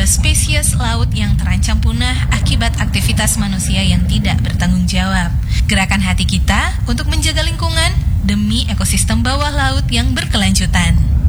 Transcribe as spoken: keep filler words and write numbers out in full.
sebelas spesies laut yang terancam punah akibat aktivitas manusia yang tidak bertanggung jawab. Gerakan hati kita untuk menjaga lingkungan demi ekosistem bawah laut yang berkelanjutan.